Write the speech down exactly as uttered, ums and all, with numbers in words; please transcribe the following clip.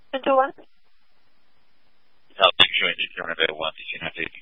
Until when? South Central, if you're unavailable, one sixteen hundred.